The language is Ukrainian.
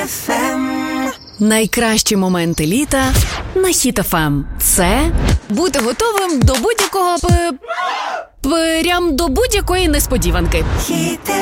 Найкращі моменти літа на Хіт ФМ. Це бути готовим до будь-якого прям до будь-якої несподіванки.